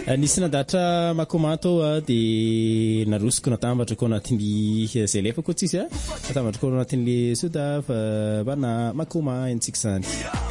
Nisy nadatra makoma tao de narosiko natambatra ko anatin'ny zay lefa ko tsisy natambatra ko anatin'le soda fa bana makoma entsika zany